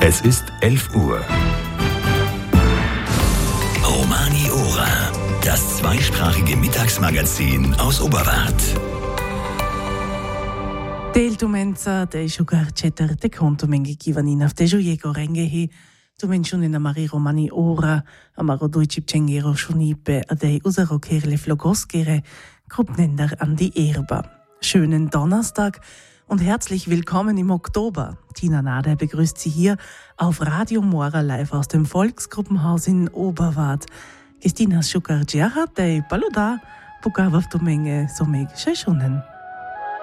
Es ist 11 Uhr. Romani Ora, das zweisprachige Mittagsmagazin aus Oberwart. Del tumenza de jugar ceter de conto mengi kivanin af de joiego rengehi. Tu mentionin amari Romani Ora, amaro duicip cengero shunipe adei usaro kerle flogoskere, Gruppnender an die Erba. Schönen Donnerstag und herzlich willkommen im Oktober. Tina Nader begrüßt Sie hier auf Radio Mora live aus dem Volksgruppenhaus in Oberwart. Christina Schukardziacha, dei Paluda, Pukavav Tumenge, Someg Sheshunen.